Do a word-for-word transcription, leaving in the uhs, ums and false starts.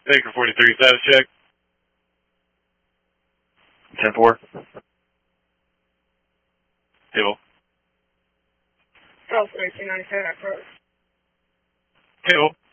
Baker forty-three, status check. ten four. Table. South thirteen ninety-seven approach. Table.